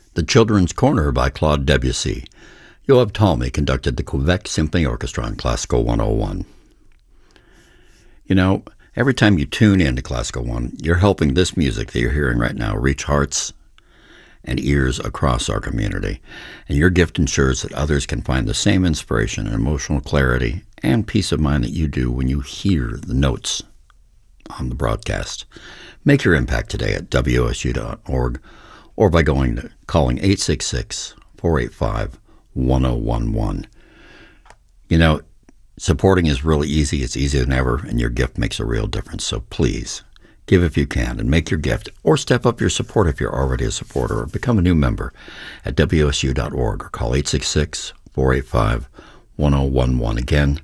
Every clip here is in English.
The Children's Corner by Claude Debussy. Yoav Talmy conducted the Quebec Symphony Orchestra on Classical 101. You know, every time you tune in to Classical 1, you're helping this music that you're hearing right now reach hearts and ears across our community. And your gift ensures that others can find the same inspiration and emotional clarity and peace of mind that you do when you hear the notes on the broadcast. Make your impact today at WOSU.org or by calling 866-485-1011. You know, supporting is really easy. It's easier than ever, and your gift makes a real difference. So please, give if you can and make your gift, or step up your support if you're already a supporter, or become a new member at WSU.org, or call 866-485-1011. Again,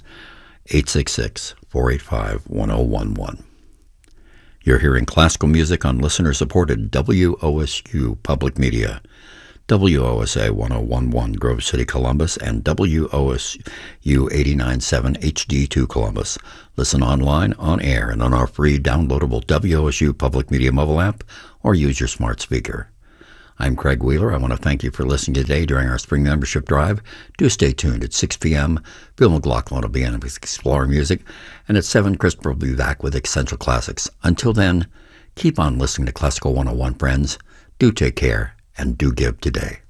866-485-1011. You're hearing classical music on listener-supported WOSU Public Media, WOSA 1011 Grove City, Columbus, and WOSU 89.7 HD2 Columbus. Listen online, on air, and on our free downloadable WOSU Public Media mobile app, or use your smart speaker. I'm Craig Wheeler. I want to thank you for listening today during our spring membership drive. Do stay tuned. At 6 p.m., Bill McLaughlin will be in with Explorer Music, and at 7, Christopher will be back with Essential Classics. Until then, keep on listening to Classical 101, friends. Do take care, and do give today.